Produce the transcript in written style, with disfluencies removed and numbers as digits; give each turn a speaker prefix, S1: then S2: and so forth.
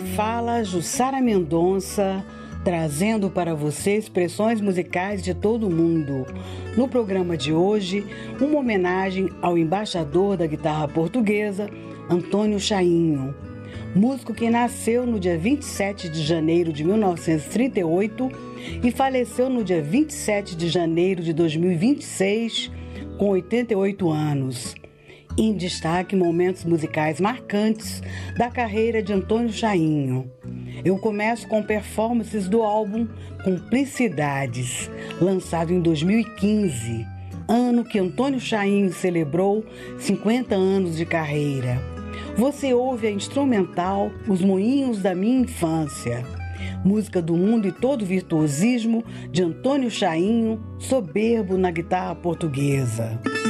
S1: fala Jussara Mendonça, trazendo para você expressões musicais de todo o mundo. No programa de hoje, uma homenagem ao embaixador da guitarra portuguesa, Antônio Chainho, músico que nasceu no dia 27 de janeiro de 1938 e faleceu no dia 27 de janeiro de 2026, com 88 anos. Em destaque, momentos musicais marcantes da carreira de Antônio Chainho. Eu começo com performances do álbum Cumplicidades, lançado em 2015, ano que Antônio Chainho celebrou 50 anos de carreira. Você ouve a instrumental Os Moinhos da Minha Infância, música do mundo e todo o virtuosismo de Antônio Chainho, soberbo na guitarra portuguesa.